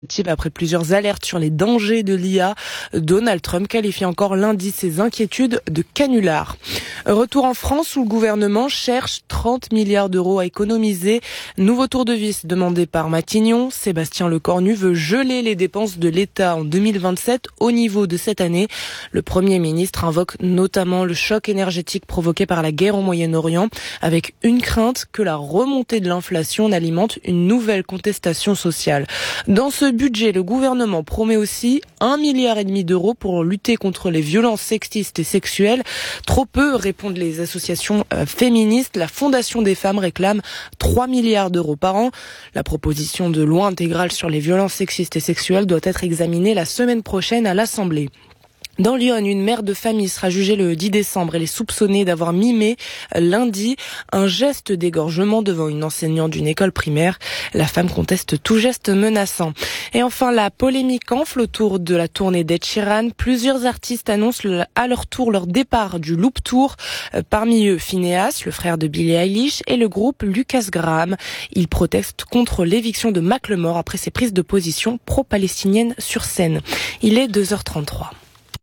Après plusieurs alertes sur les dangers de l'IA, Donald Trump qualifie encore lundi ses inquiétudes de canular. Retour en France où le gouvernement cherche 30 milliards d'euros à économiser. Nouveau tour de vis demandé par Matignon. Sébastien Lecornu veut geler les dépenses de l'État en 2027 au niveau de cette année. Le Premier ministre invoque notamment le choc énergétique provoqué par la guerre au Moyen-Orient, avec une crainte que la remontée de l'inflation n'alimente une nouvelle contestation sociale. Dans ce budget, le gouvernement promet aussi 1,5 milliard d'euros pour lutter contre les violences sexistes et sexuelles. Trop peu, répondent les associations féministes. La Fondation des femmes réclame 3 milliards d'euros par an. La proposition de loi intégrale sur les violences sexistes et sexuelles doit être examinée la semaine prochaine à l'Assemblée. Dans Lyon, une mère de famille sera jugée le 10 décembre. Elle est soupçonnée d'avoir mimé lundi un geste d'égorgement devant une enseignante d'une école primaire. La femme conteste tout geste menaçant. Et enfin, la polémique enfle autour de la tournée d'Ed Sheeran. Plusieurs artistes annoncent à leur tour leur départ du Loop Tour. Parmi eux, Phineas, le frère de Billie Eilish, et le groupe Lucas Graham. Ils protestent contre l'éviction de Macklemore après ses prises de position pro-palestiniennes sur scène. Il est 2h33.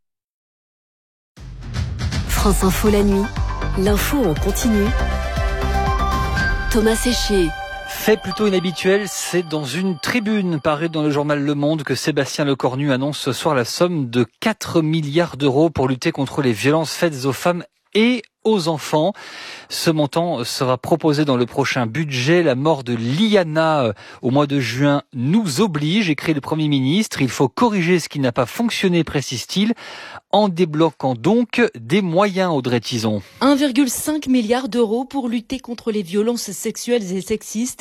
France Info la nuit, l'info en continu. Thomas Séché. Fait plutôt inhabituel, c'est dans une tribune parue dans le journal Le Monde que Sébastien Lecornu annonce ce soir la somme de 4 milliards d'euros pour lutter contre les violences faites aux femmes et aux enfants. Ce montant sera proposé dans le prochain budget. La mort de Liana au mois de juin nous oblige, écrit le Premier ministre. Il faut corriger ce qui n'a pas fonctionné, précise-t-il, en débloquant donc des moyens, Audrey Tison. 1,5 milliard d'euros pour lutter contre les violences sexuelles et sexistes,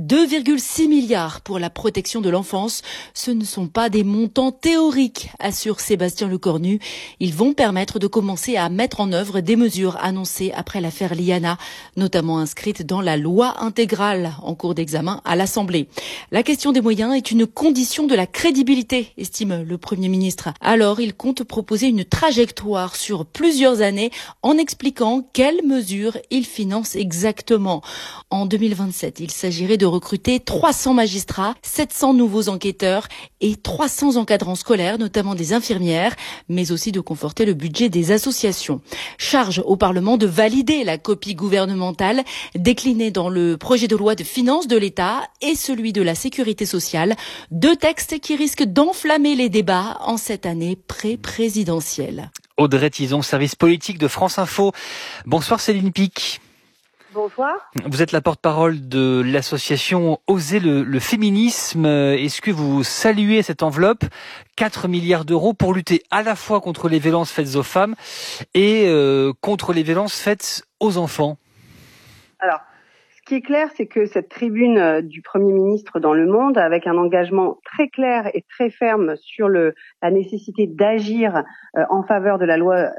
2,6 milliards pour la protection de l'enfance. Ce ne sont pas des montants théoriques, assure Sébastien Lecornu. Ils vont permettre de commencer à mettre en œuvre des mesures annoncées après l'affaire Liana, notamment inscrites dans la loi intégrale en cours d'examen à l'Assemblée. La question des moyens est une condition de la crédibilité, estime le Premier ministre. Alors, il compte proposer une trajectoire sur plusieurs années en expliquant quelles mesures il finance exactement. En 2027, il s'agirait de recruter 300 magistrats, 700 nouveaux enquêteurs et 300 encadrants scolaires, notamment des infirmières, mais aussi de conforter le budget des associations. Charge au Parlement de valider la copie gouvernementale déclinée dans le projet de loi de finances de l'État et celui de la sécurité sociale, deux textes qui risquent d'enflammer les débats en cette année pré-présidentielle. Audrey Tison, service politique de France Info. Bonsoir Céline Pic. Bonsoir. Vous êtes la porte-parole de l'association Oser le féminisme. Est-ce que vous saluez cette enveloppe, 4 milliards d'euros, pour lutter à la fois contre les violences faites aux femmes et contre les violences faites aux enfants? Alors, ce qui est clair, c'est que cette tribune du Premier ministre dans Le Monde, avec un engagement très clair et très ferme sur la nécessité d'agir en faveur de la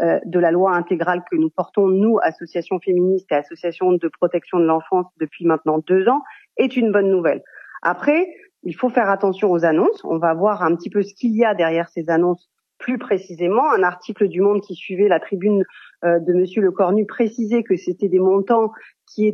loi intégrale que nous portons, nous, associations féministes et associations de protection de l'enfance depuis maintenant 2 ans, est une bonne nouvelle. Après, il faut faire attention aux annonces. On va voir un petit peu ce qu'il y a derrière ces annonces plus précisément. Un article du Monde qui suivait la tribune de Monsieur Lecornu précisait que c'était des montants qui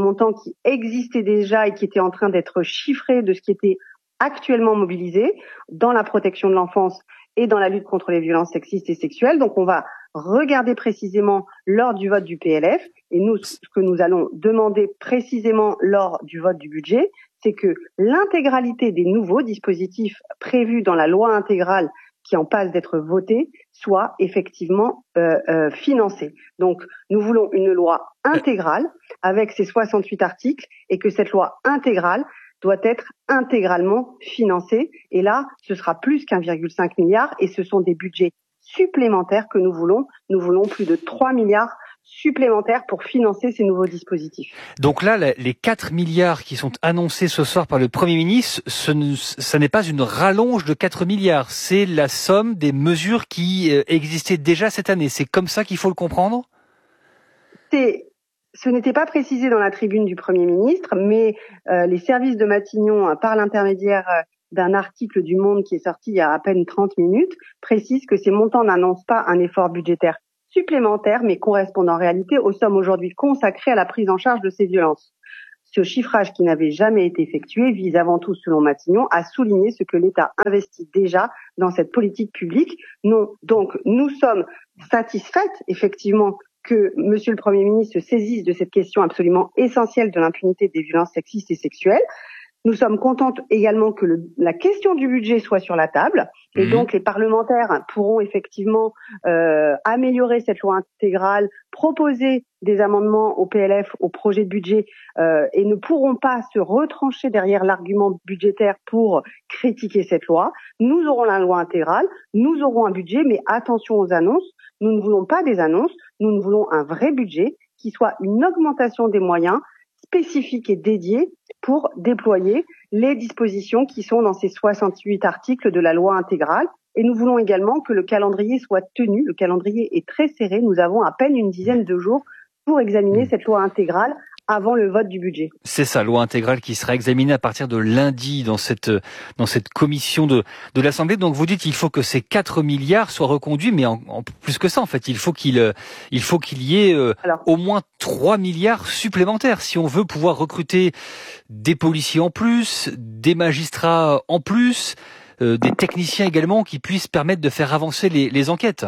existaient déjà et qui étaient en train d'être chiffrés de ce qui était actuellement mobilisé dans la protection de l'enfance et dans la lutte contre les violences sexistes et sexuelles. Donc on va regarder précisément lors du vote du PLF, et nous, ce que nous allons demander précisément lors du vote du budget, c'est que l'intégralité des nouveaux dispositifs prévus dans la loi intégrale qui en passe d'être votée soit effectivement financée. Donc nous voulons une loi intégrale avec ses 68 articles, et que cette loi intégrale doit être intégralement financée. Et là, ce sera plus qu'1,5 milliard, et ce sont des budgets supplémentaires que nous voulons. Nous voulons plus de 3 milliards supplémentaires pour financer ces nouveaux dispositifs. Donc là, les 4 milliards qui sont annoncés ce soir par le Premier ministre, ce n'est pas une rallonge de 4 milliards, c'est la somme des mesures qui existaient déjà cette année. C'est comme ça qu'il faut le comprendre ? Ce n'était pas précisé dans la tribune du Premier ministre, mais les services de Matignon, par l'intermédiaire d'un article du Monde qui est sorti il y a à peine 30 minutes, précisent que ces montants n'annoncent pas un effort budgétaire supplémentaire, mais correspondent en réalité aux sommes aujourd'hui consacrées à la prise en charge de ces violences. Ce chiffrage qui n'avait jamais été effectué vise avant tout, selon Matignon, à souligner ce que l'État investit déjà dans cette politique publique. Non, donc nous sommes satisfaites, effectivement, que Monsieur le Premier ministre se saisisse de cette question absolument essentielle de l'impunité des violences sexistes et sexuelles. Nous sommes contentes également que la question du budget soit sur la table. Et donc, les parlementaires pourront effectivement améliorer cette loi intégrale, proposer des amendements au PLF, au projet de budget, et ne pourront pas se retrancher derrière l'argument budgétaire pour critiquer cette loi. Nous aurons la loi intégrale, nous aurons un budget, mais attention aux annonces. Nous ne voulons pas des annonces, nous voulons un vrai budget qui soit une augmentation des moyens spécifiques et dédiés pour déployer les dispositions qui sont dans ces 68 articles de la loi intégrale. Et nous voulons également que le calendrier soit tenu. Le calendrier est très serré. Nous avons à peine une dizaine de jours pour examiner cette loi intégrale avant le vote du budget. C'est ça, loi intégrale qui sera examinée à partir de lundi dans cette commission de l'Assemblée. Donc vous dites qu'il faut que ces 4 milliards soient reconduits, mais en plus que ça, en fait, il faut qu'il y ait au moins 3 milliards supplémentaires si on veut pouvoir recruter des policiers en plus, des magistrats en plus, des techniciens également qui puissent permettre de faire avancer les enquêtes.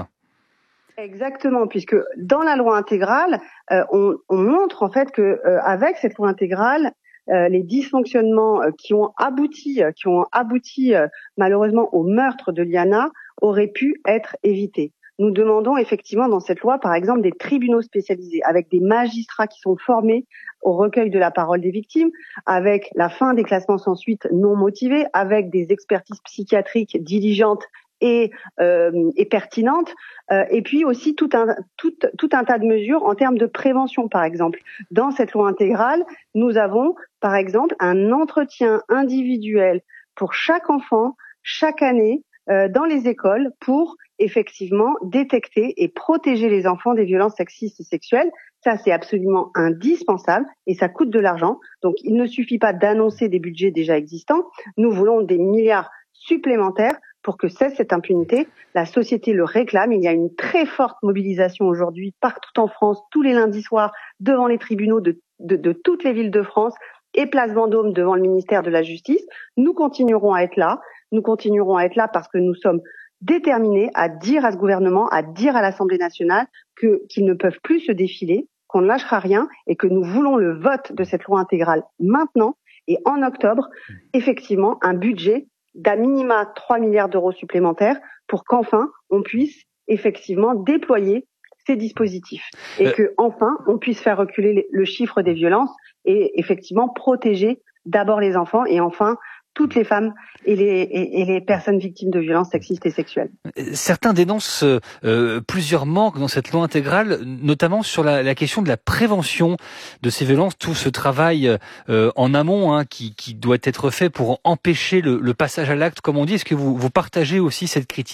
Exactement, puisque dans la loi intégrale, on montre en fait que avec cette loi intégrale, les dysfonctionnements qui ont abouti malheureusement au meurtre de Liana auraient pu être évités. Nous demandons effectivement dans cette loi, par exemple, des tribunaux spécialisés, avec des magistrats qui sont formés au recueil de la parole des victimes, avec la fin des classements sans suite non motivés, avec des expertises psychiatriques diligentes et pertinentes, et puis aussi tout un tas de mesures en termes de prévention, par exemple. Dans cette loi intégrale, nous avons, par exemple, un entretien individuel pour chaque enfant, chaque année, dans les écoles, pour effectivement détecter et protéger les enfants des violences sexistes et sexuelles. Ça, c'est absolument indispensable et ça coûte de l'argent. Donc, il ne suffit pas d'annoncer des budgets déjà existants. Nous voulons des milliards supplémentaires pour que cesse cette impunité. La société le réclame. Il y a une très forte mobilisation aujourd'hui partout en France, tous les lundis soirs, devant les tribunaux de toutes les villes de France et place Vendôme devant le ministère de la Justice. Nous continuerons à être là. Nous continuerons à être là parce que nous sommes déterminés à dire à ce gouvernement, à dire à l'Assemblée nationale qu'ils ne peuvent plus se défiler, qu'on ne lâchera rien et que nous voulons le vote de cette loi intégrale maintenant et en octobre, effectivement, un budget d'à minima 3 milliards d'euros supplémentaires pour qu'enfin on puisse effectivement déployer ces dispositifs et que enfin on puisse faire reculer le chiffre des violences et effectivement protéger d'abord les enfants et enfin toutes les femmes et les personnes victimes de violences sexistes et sexuelles. Certains dénoncent plusieurs manques dans cette loi intégrale, notamment sur la question de la prévention de ces violences, tout ce travail en amont qui doit être fait pour empêcher le passage à l'acte, comme on dit. Est-ce que vous partagez aussi cette critique ?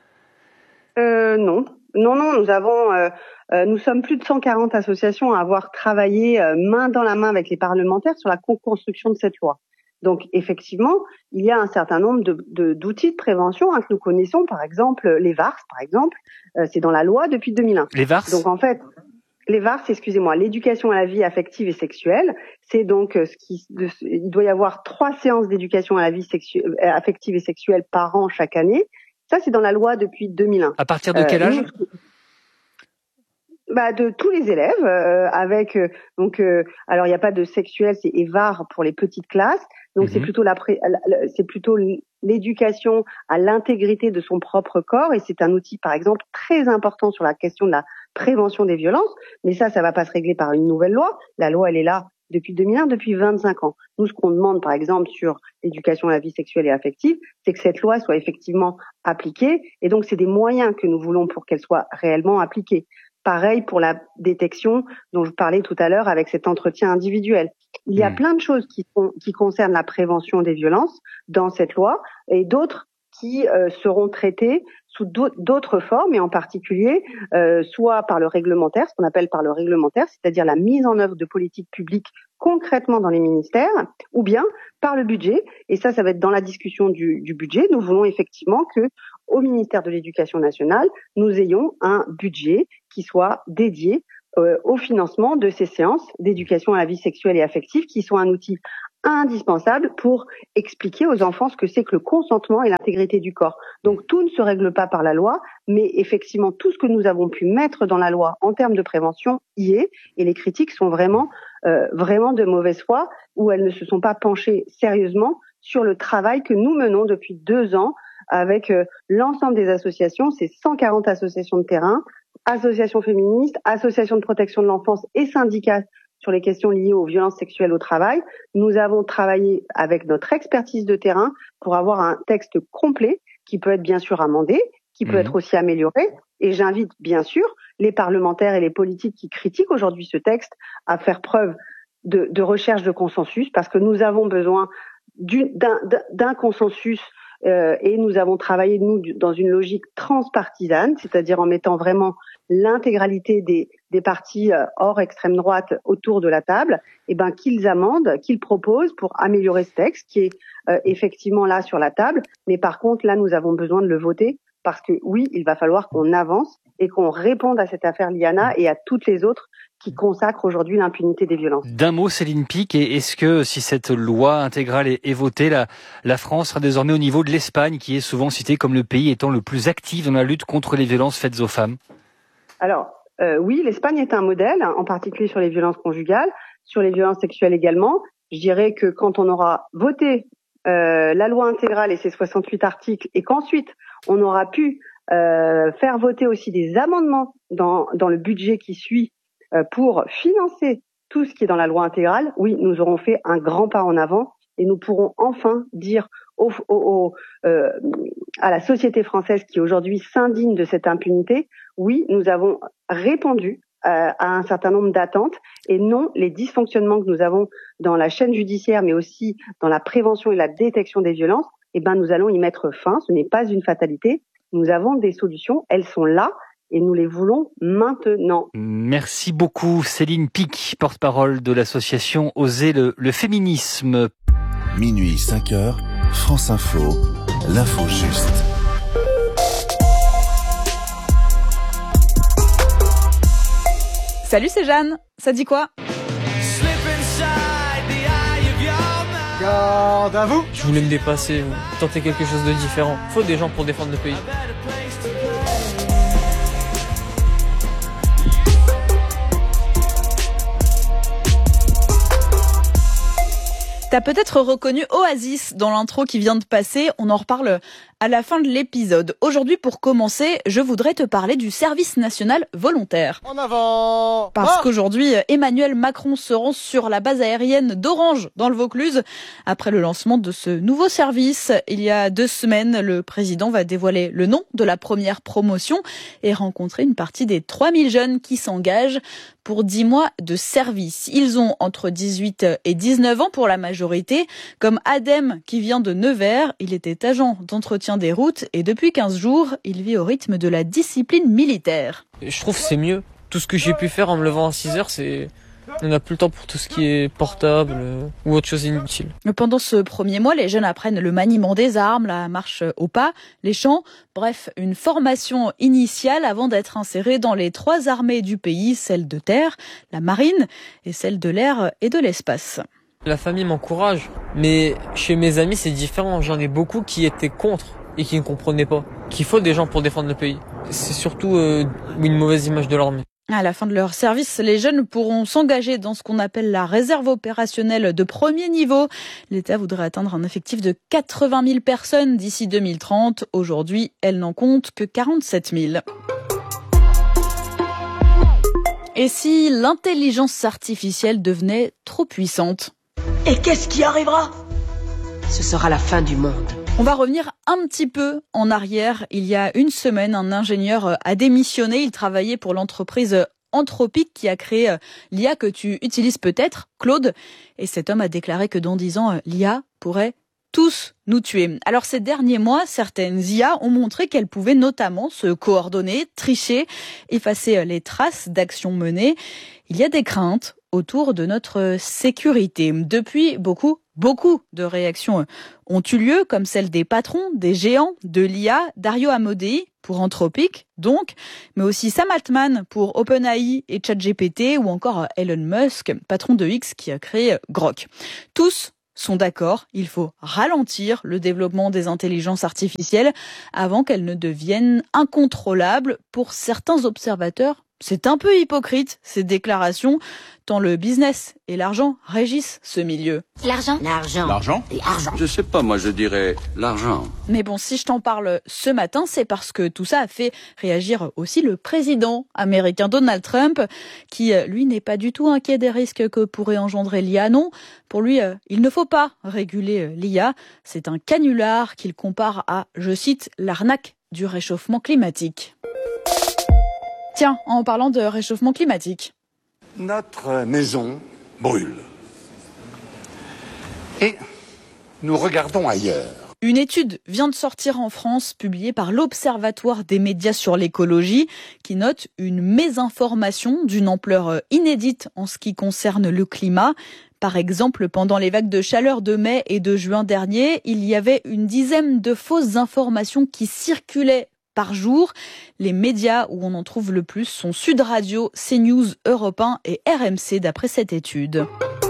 Non, nous sommes plus de 140 associations à avoir travaillé main dans la main avec les parlementaires sur la co-construction de cette loi. Donc, effectivement, il y a un certain nombre d'outils de prévention que nous connaissons, par exemple les VARS, par exemple, c'est dans la loi depuis 2001. Les VARS. Donc, en fait, les VARS, l'éducation à la vie affective et sexuelle, c'est donc il doit y avoir 3 séances d'éducation à la vie affective et sexuelle par an chaque année. Ça, c'est dans la loi depuis 2001. À partir de quel âge ? De tous les élèves, avec alors il n'y a pas de sexuel, c'est EVAR pour les petites classes. Donc c'est plutôt l'éducation à l'intégrité de son propre corps et c'est un outil par exemple très important sur la question de la prévention des violences. Mais ça va pas se régler par une nouvelle loi. La loi elle est là depuis 2001, depuis 25 ans. Nous ce qu'on demande par exemple sur l'éducation à la vie sexuelle et affective, c'est que cette loi soit effectivement appliquée et donc c'est des moyens que nous voulons pour qu'elle soit réellement appliquée. Pareil pour la détection dont je parlais tout à l'heure avec cet entretien individuel. Il y a plein de choses qui concernent la prévention des violences dans cette loi et d'autres qui seront traitées sous d'autres formes et en particulier soit par le réglementaire, ce qu'on appelle par le réglementaire, c'est-à-dire la mise en œuvre de politiques publiques concrètement dans les ministères ou bien par le budget. Et ça va être dans la discussion du budget. Nous voulons effectivement que au ministère de l'Éducation nationale, nous ayons un budget qui soit dédié au financement de ces séances d'éducation à la vie sexuelle et affective qui sont un outil indispensable pour expliquer aux enfants ce que c'est que le consentement et l'intégrité du corps. Donc tout ne se règle pas par la loi, mais effectivement tout ce que nous avons pu mettre dans la loi en termes de prévention y est, et les critiques sont vraiment de mauvaise foi, où elles ne se sont pas penchées sérieusement sur le travail que nous menons depuis 2 ans avec l'ensemble des associations, ces 140 associations de terrain, associations féministes, associations de protection de l'enfance et syndicats sur les questions liées aux violences sexuelles au travail. Nous avons travaillé avec notre expertise de terrain pour avoir un texte complet qui peut être bien sûr amendé, qui peut être aussi amélioré. Et j'invite bien sûr les parlementaires et les politiques qui critiquent aujourd'hui ce texte à faire preuve de recherche de consensus, parce que nous avons besoin d'un consensus et nous avons travaillé, nous, dans une logique transpartisane, c'est-à-dire en mettant vraiment l'intégralité des partis hors extrême droite autour de la table, et qu'ils amendent, qu'ils proposent pour améliorer ce texte qui est effectivement là sur la table. Mais par contre, là, nous avons besoin de le voter parce que oui, il va falloir qu'on avance et qu'on réponde à cette affaire Liana et à toutes les autres qui consacrent aujourd'hui l'impunité des violences. D'un mot, Céline Picq, est-ce que si cette loi intégrale est votée, la France sera désormais au niveau de l'Espagne, qui est souvent citée comme le pays étant le plus actif dans la lutte contre les violences faites aux femmes? Alors, oui, l'Espagne est un modèle, en particulier sur les violences conjugales, sur les violences sexuelles également. Je dirais que quand on aura voté la loi intégrale et ses 68 articles, et qu'ensuite on aura pu faire voter aussi des amendements dans le budget qui suit pour financer tout ce qui est dans la loi intégrale, oui, nous aurons fait un grand pas en avant et nous pourrons enfin dire à la société française qui aujourd'hui s'indigne de cette impunité, oui, nous avons répondu à un certain nombre d'attentes et non les dysfonctionnements que nous avons dans la chaîne judiciaire mais aussi dans la prévention et la détection des violences, nous allons y mettre fin. Ce n'est pas une fatalité. Nous avons des solutions, elles sont là. Et nous les voulons maintenant. Merci beaucoup Céline Picq, porte-parole de l'association Oser le féminisme. Minuit 5h, France Info, l'info juste. Salut, c'est Jeanne. Ça dit quoi? Garde à vous. Je voulais me dépasser, tenter quelque chose de différent. Faut des gens pour défendre le pays. T'as peut-être reconnu Oasis dans l'intro qui vient de passer, on en reparle à la fin de l'épisode. Aujourd'hui, pour commencer, je voudrais te parler du service national volontaire. En avant! Parce qu'aujourd'hui, Emmanuel Macron se rend sur la base aérienne d'Orange, dans le Vaucluse. Après le lancement de ce nouveau service, il y a 2 semaines, le président va dévoiler le nom de la première promotion et rencontrer une partie des 3000 jeunes qui s'engagent pour 10 mois de service. Ils ont entre 18 et 19 ans pour la majorité, comme Adem qui vient de Nevers. Il était agent d'entretien des routes et depuis 15 jours, il vit au rythme de la discipline militaire. Je trouve que c'est mieux. Tout ce que j'ai pu faire en me levant à 6 heures, on n'a plus le temps pour tout ce qui est portable ou autre chose inutile. Pendant ce premier mois, les jeunes apprennent le maniement des armes, la marche au pas, les chants, bref, une formation initiale avant d'être insérés dans les 3 armées du pays, celle de terre, la marine et celle de l'air et de l'espace. La famille m'encourage, mais chez mes amis c'est différent. J'en ai beaucoup qui étaient contre et qui ne comprenaient pas qu'il faut des gens pour défendre le pays. C'est surtout une mauvaise image de l'armée. À la fin de leur service, les jeunes pourront s'engager dans ce qu'on appelle la réserve opérationnelle de premier niveau. L'État voudrait atteindre un effectif de 80 000 personnes d'ici 2030. Aujourd'hui, elle n'en compte que 47 000. Et si l'intelligence artificielle devenait trop puissante ? Et qu'est-ce qui arrivera ? Ce sera la fin du monde. On va revenir un petit peu en arrière. Il y a 1 semaine, un ingénieur a démissionné. Il travaillait pour l'entreprise Anthropic qui a créé l'IA que tu utilises peut-être, Claude. Et cet homme a déclaré que dans 10 ans, l'IA pourrait tous nous tuer. Alors ces derniers mois, certaines IA ont montré qu'elles pouvaient notamment se coordonner, tricher, effacer les traces d'actions menées. Il y a des craintes autour de notre sécurité. Depuis, beaucoup Beaucoup de réactions ont eu lieu, comme celle des patrons, des géants de l'IA, Dario Amodei pour Anthropic, donc, mais aussi Sam Altman pour OpenAI et ChatGPT, ou encore Elon Musk, patron de X qui a créé Grok. Tous sont d'accord, il faut ralentir le développement des intelligences artificielles avant qu'elles ne deviennent incontrôlables. Pour certains observateurs, c'est un peu hypocrite, ces déclarations, tant le business et l'argent régissent ce milieu. L'argent. Je sais pas, moi je dirais l'argent. Mais bon, si je t'en parle ce matin, c'est parce que tout ça a fait réagir aussi le président américain Donald Trump, qui, lui, n'est pas du tout inquiet des risques que pourrait engendrer l'IA. Non, pour lui, il ne faut pas réguler l'IA. C'est un canular qu'il compare à, je cite, l'arnaque du réchauffement climatique. Tiens, en parlant de réchauffement climatique. Notre maison brûle. Et nous regardons ailleurs. Une étude vient de sortir en France, publiée par l'Observatoire des médias sur l'écologie, qui note une mésinformation d'une ampleur inédite en ce qui concerne le climat. Par exemple, pendant les vagues de chaleur de mai et de juin dernier, il y avait une dizaine de fausses informations qui circulaient par jour. Les médias où on en trouve le plus sont Sud Radio, CNews, Europe 1 et RMC d'après cette étude.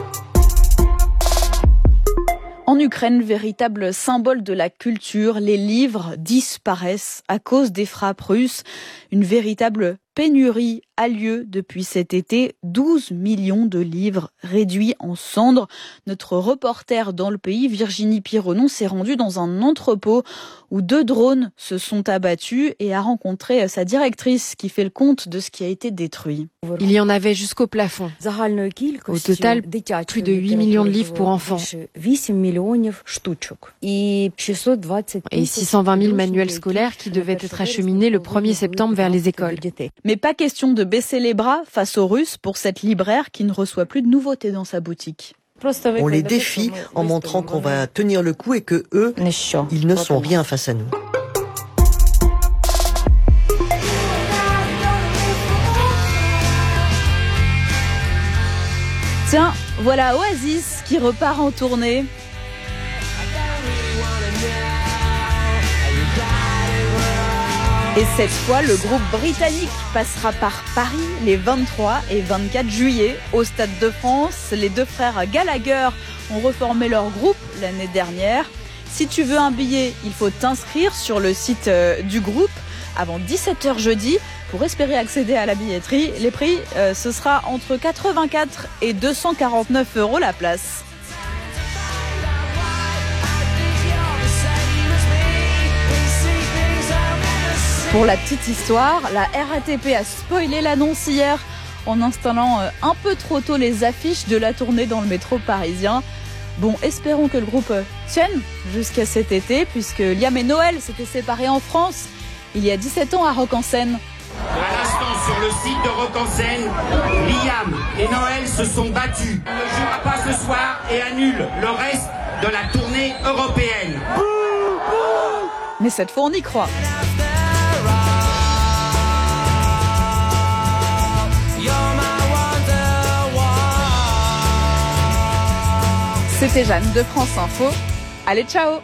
En Ukraine, véritable symbole de la culture, les livres disparaissent à cause des frappes russes. Une véritable pénurie a lieu depuis cet été. 12 millions de livres réduits en cendres. Notre reporter dans le pays, Virginie Pironon, s'est rendue dans un entrepôt où 2 drones se sont abattus et a rencontré sa directrice qui fait le compte de ce qui a été détruit. Il y en avait jusqu'au plafond. Au total, plus de 8 millions de livres pour enfants. Et 620 000 manuels scolaires qui devaient être acheminés le 1er septembre vers les écoles. Mais pas question de baisser les bras face aux Russes pour cette libraire qui ne reçoit plus de nouveautés dans sa boutique. On les défie en montrant qu'on va tenir le coup et que eux, ils ne sont rien face à nous. Tiens, voilà Oasis qui repart en tournée. Et cette fois, le groupe britannique passera par Paris les 23 et 24 juillet au Stade de France. Les 2 frères Gallagher ont reformé leur groupe l'année dernière. Si tu veux un billet, il faut t'inscrire sur le site du groupe avant 17h jeudi pour espérer accéder à la billetterie. Les prix, ce sera entre 84 et 249 € la place. Pour la petite histoire, la RATP a spoilé l'annonce hier en installant un peu trop tôt les affiches de la tournée dans le métro parisien. Bon, espérons que le groupe tienne jusqu'à cet été, puisque Liam et Noël s'étaient séparés en France il y a 17 ans à Rock en Seine. À l'instant, sur le site de Rock en Seine, Liam et Noël se sont battus. On ne jouera pas ce soir et annule le reste de la tournée européenne. Mais cette fois, on y croit. C'était Jeanne de France Info. Allez, ciao!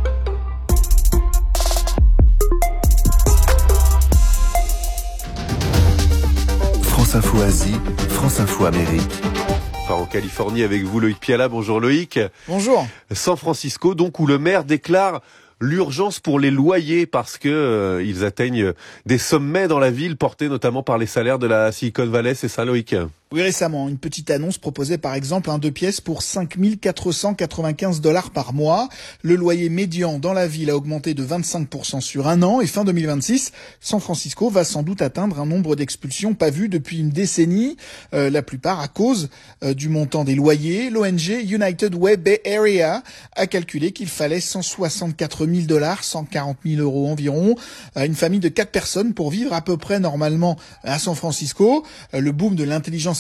France Info Asie, France Info Amérique. En Californie avec vous, Loïc Piala. Bonjour Loïc. Bonjour. San Francisco, donc, où le maire déclare l'urgence pour les loyers parce que ils atteignent des sommets dans la ville, portés notamment par les salaires de la Silicon Valley. C'est ça, Loïc? Oui, récemment, une petite annonce proposait par exemple un 2 pièces pour 5 495 $ par mois. Le loyer médian dans la ville a augmenté de 25% sur un an et fin 2026, San Francisco va sans doute atteindre un nombre d'expulsions pas vu depuis une décennie, la plupart à cause du montant des loyers. L'ONG United Way Bay Area a calculé qu'il fallait 164 000 $, 140 000 € environ, à une famille de 4 personnes pour vivre à peu près normalement à San Francisco. Le boom de l'intelligence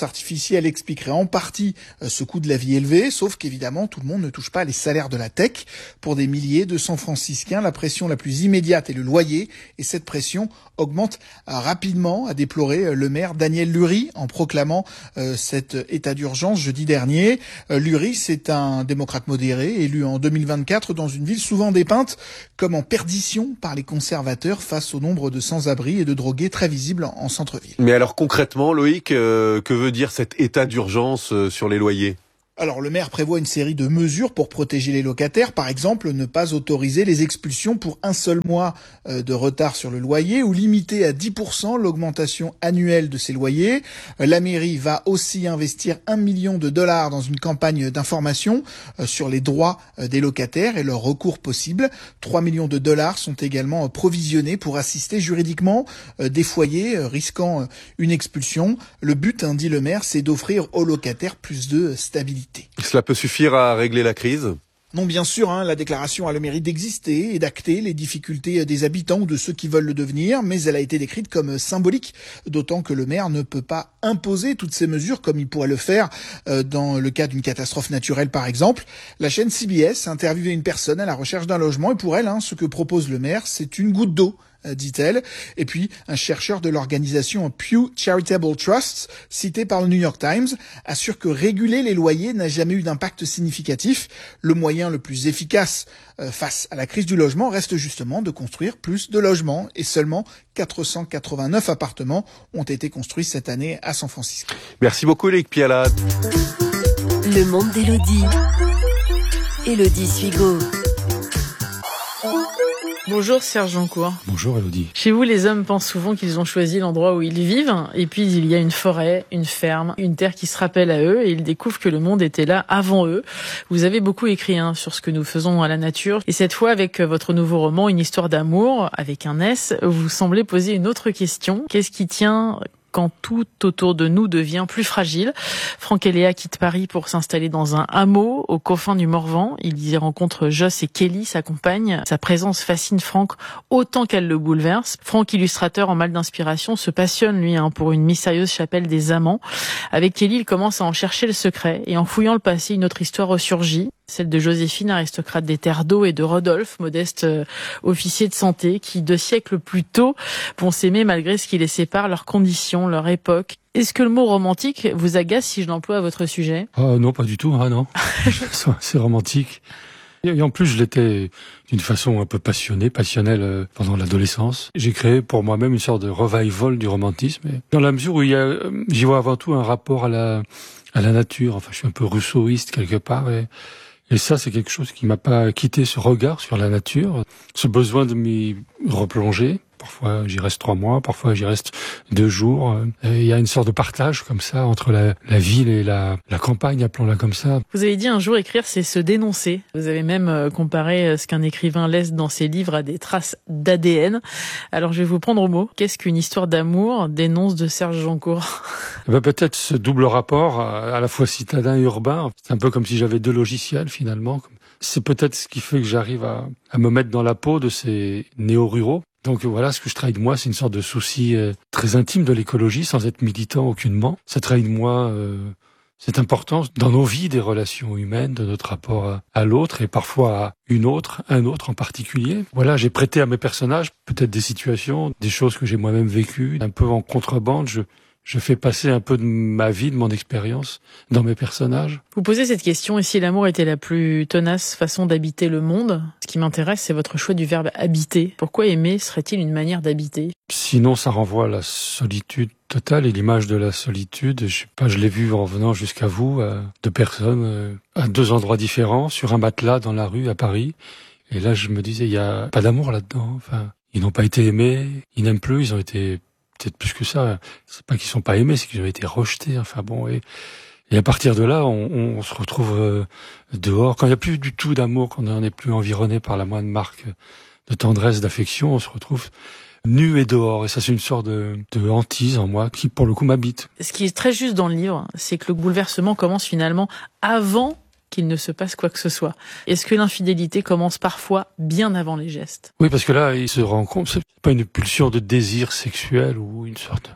l'intelligence artificielle expliquerait en partie ce coût de la vie élevé, sauf qu'évidemment, tout le monde ne touche pas les salaires de la tech. Pour des milliers de San-Franciscains, la pression la plus immédiate est le loyer, et cette pression augmente rapidement, a déploré le maire Daniel Lurie en proclamant cet état d'urgence jeudi dernier. Lurie, c'est un démocrate modéré, élu en 2024 dans une ville souvent dépeinte comme en perdition par les conservateurs face au nombre de sans-abri et de drogués très visibles en centre-ville. Mais alors concrètement, Loïc, que veut dire cet état d'urgence sur les loyers ? Alors le maire prévoit une série de mesures pour protéger les locataires, par exemple ne pas autoriser les expulsions pour un seul mois de retard sur le loyer ou limiter à 10% l'augmentation annuelle de ces loyers. La mairie va aussi investir $1 million dans une campagne d'information sur les droits des locataires et leurs recours possibles. $3 millions sont également provisionnés pour assister juridiquement des foyers risquant une expulsion. Le but, dit le maire, c'est d'offrir aux locataires plus de stabilité. Cela peut suffire à régler la crise ? Non, bien sûr, la déclaration a le mérite d'exister et d'acter les difficultés des habitants ou de ceux qui veulent le devenir, mais elle a été décrite comme symbolique, d'autant que le maire ne peut pas imposer toutes ces mesures comme il pourrait le faire dans le cas d'une catastrophe naturelle, par exemple. La chaîne CBS a interviewé une personne à la recherche d'un logement et pour elle, ce que propose le maire, c'est une goutte d'eau, dit-elle. Et puis, un chercheur de l'organisation Pew Charitable Trusts, cité par le New York Times, assure que réguler les loyers n'a jamais eu d'impact significatif. Le moyen le plus efficace face à la crise du logement reste justement de construire plus de logements. Et seulement 489 appartements ont été construits cette année à San Francisco. Merci beaucoup, Loïc Pialat. Le monde d'Élodie. Élodie Suigo. Bonjour Serge Jancourt. Bonjour Élodie. Chez vous, les hommes pensent souvent qu'ils ont choisi l'endroit où ils vivent, et puis il y a une forêt, une ferme, une terre qui se rappelle à eux, et ils découvrent que le monde était là avant eux. Vous avez beaucoup écrit sur ce que nous faisons à la nature, et cette fois avec votre nouveau roman, Une histoire d'amour, avec un S, vous semblez poser une autre question. Qu'est-ce qui tient quand tout autour de nous devient plus fragile? Franck et Léa quittent Paris pour s'installer dans un hameau aux confins du Morvan. Ils y rencontrent Joss et Kelly, sa compagne. Sa présence fascine Franck autant qu'elle le bouleverse. Franck, illustrateur en mal d'inspiration, se passionne, lui, pour une mystérieuse chapelle des amants. Avec Kelly, il commence à en chercher le secret. Et en fouillant le passé, une autre histoire ressurgit. Celle de Joséphine, aristocrate des terres d'eau, et de Rodolphe, modeste officier de santé, qui 2 siècles plus tôt vont s'aimer malgré ce qui les sépare, leurs conditions, leur époque. Est-ce que le mot romantique vous agace si je l'emploie à votre sujet ? Non, pas du tout, non. C'est romantique. Et en plus, je l'étais d'une façon un peu passionnelle pendant l'adolescence. J'ai créé pour moi-même une sorte de revival du romantisme. Et dans la mesure où j'y vois avant tout un rapport à la nature. Enfin, je suis un peu rousseauiste quelque part. Et ça, c'est quelque chose qui m'a pas quitté, ce regard sur la nature, ce besoin de m'y replonger. Parfois, j'y reste 3 mois, parfois j'y reste 2 jours. Il y a une sorte de partage comme ça entre la ville et la campagne, appelons-la comme ça. Vous avez dit un jour écrire, c'est se dénoncer. Vous avez même comparé ce qu'un écrivain laisse dans ses livres à des traces d'ADN. Alors je vais vous prendre au mot. Qu'est-ce qu'une histoire d'amour dénonce de Serge Jancourt ? Peut-être ce double rapport, à la fois citadin et urbain. C'est un peu comme si j'avais 2 logiciels finalement. C'est peut-être ce qui fait que j'arrive à me mettre dans la peau de ces néo-ruraux. Donc voilà, ce que je trahis de moi, c'est une sorte de souci très intime de l'écologie, sans être militant aucunement. Ça trahit de moi cette importance dans nos vies des relations humaines, de notre rapport à l'autre et parfois à un autre en particulier. Voilà, j'ai prêté à mes personnages peut-être des situations, des choses que j'ai moi-même vécues, un peu en contrebande. Je fais passer un peu de ma vie, de mon expérience dans mes personnages. Vous posez cette question, et si l'amour était la plus tenace façon d'habiter le monde ? Ce qui m'intéresse, c'est votre choix du verbe habiter. Pourquoi aimer serait-il une manière d'habiter ? Sinon, ça renvoie à la solitude totale et l'image de la solitude. Je l'ai vu en venant jusqu'à vous, 2 personnes, à 2 endroits différents, sur un matelas dans la rue à Paris. Et là, je me disais, il y a pas d'amour là-dedans. Enfin, ils n'ont pas été aimés, ils n'aiment plus, ils ont été peut-être plus que ça. C'est pas qu'ils sont pas aimés, c'est qu'ils ont été rejetés. Enfin bon, et à partir de là, on se retrouve dehors. Quand il n'y a plus du tout d'amour, quand on n'est plus environné par la moindre marque de tendresse, d'affection, on se retrouve nu et dehors. Et ça, c'est une sorte de hantise en moi qui, pour le coup, m'habite. Ce qui est très juste dans le livre, c'est que le bouleversement commence finalement avant qu'il ne se passe quoi que ce soit. Est-ce que l'infidélité commence parfois bien avant les gestes ? Oui, parce que là, il se rend compte, c'est pas une pulsion de désir sexuel ou une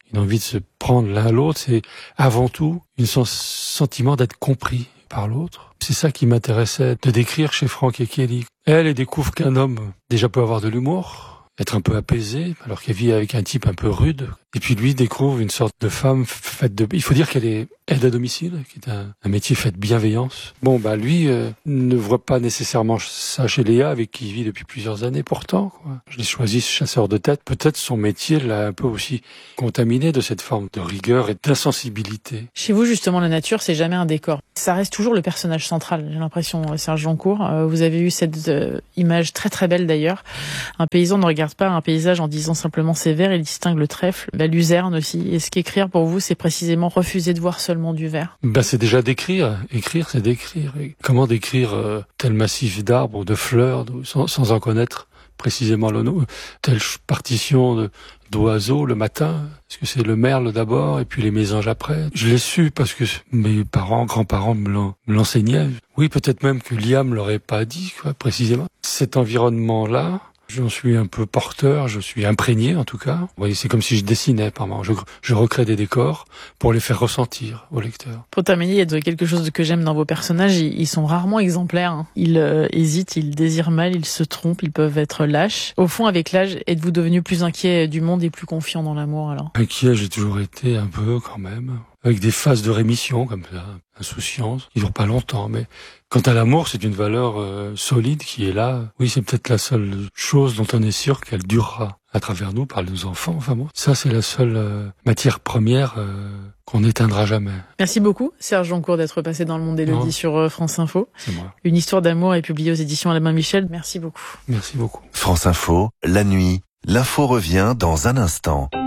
une envie de se prendre l'un à l'autre. C'est avant tout un sentiment d'être compris par l'autre. C'est ça qui m'intéressait de décrire chez Franck et Kelly. Elle découvre qu'un homme déjà peut avoir de l'humour, être un peu apaisé, alors qu'elle vit avec un type un peu rude. Et puis lui découvre une sorte de femme faite de... Il faut dire qu'elle est aide à domicile, qui est un métier fait de bienveillance. Lui ne voit pas nécessairement ça chez Léa, avec qui il vit depuis plusieurs années pourtant, quoi. Je l'ai choisi, ce chasseur de tête. Peut-être son métier l'a un peu aussi contaminé de cette forme de rigueur et d'insensibilité. Chez vous, justement, la nature, c'est jamais un décor. Ça reste toujours le personnage central, j'ai l'impression, Serge Joncour. Vous avez eu cette image très très belle d'ailleurs. Un paysan ne regarde pas un paysage en disant simplement c'est vert, il distingue le trèfle, la luzerne aussi. Est-ce qu'écrire pour vous, c'est précisément refuser de voir seulement du vert? C'est déjà d'écrire. Écrire, c'est d'écrire. Et comment décrire tel massif d'arbres ou de fleurs sans en connaître précisément le nom? Telle partition d'oiseaux le matin. Est-ce que c'est le merle d'abord et puis les mésanges après? Je l'ai su parce que mes grands-parents me l'enseignaient. Oui, peut-être même que Liam l'aurait pas dit, précisément. Cet environnement-là, j'en suis un peu porteur, je suis imprégné en tout cas. Vous voyez, c'est comme si je dessinais par moment. Je recrée des décors pour les faire ressentir au lecteur. Pour terminer, il y a quelque chose que j'aime dans vos personnages, ils sont rarement exemplaires. Ils hésitent, ils désirent mal, ils se trompent, ils peuvent être lâches. Au fond, avec l'âge, êtes-vous devenu plus inquiet du monde et plus confiant dans l'amour alors? Inquiet, j'ai toujours été un peu quand même. Avec des phases de rémission comme ça, insouciance, qui durent pas longtemps, mais quant à l'amour, c'est une valeur solide qui est là. Oui, c'est peut-être la seule chose dont on est sûr qu'elle durera à travers nous, par nos enfants. Enfin bon, ça c'est la seule matière première qu'on n'éteindra jamais. Merci beaucoup, Serge Joncour, d'être passé dans Le Monde d'Élodie sur France Info. C'est moi. Une histoire d'amour est publiée aux éditions Albin Michel. Merci beaucoup. Merci beaucoup. France Info, la nuit, l'info revient dans un instant.